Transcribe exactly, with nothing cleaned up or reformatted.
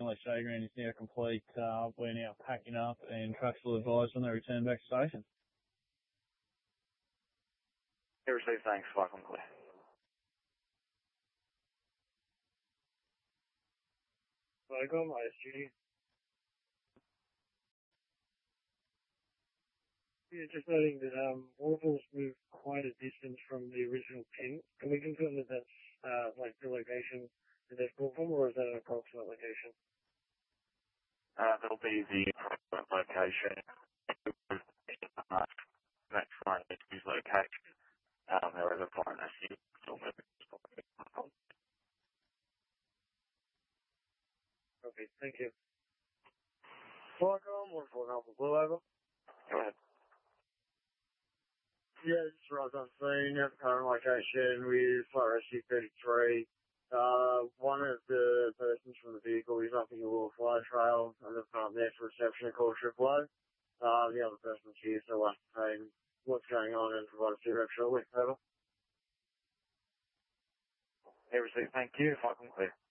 Manly Showground is now complete. Uh, we're now packing up and trucks will advise when they return back to station. Hey, received, thanks. Welcome, clear. Welcome, I S G. Yeah, just noting that um, Orville's moved quite a distance from the original pin. Can we confirm that that's uh, like the location that they've called from, or is that an approximate location? Uh, that'll be the approximate location. Uh, next one is location. Um, there is a foreign S U still moving. Okay, thank you. Welcome, one four Alpha Blue over. Go ahead. Yeah, just arrived on scene, have a current location with Fire Rescue thirty-three. Uh, one of the persons from the vehicle is up in the Little Fly Trail, and they've come up there for reception and call triple O. Uh, the other person's here, so we'll ascertain what's going on and provide a sit rep shortly. Over. Hey, received, thank you. If I can clear.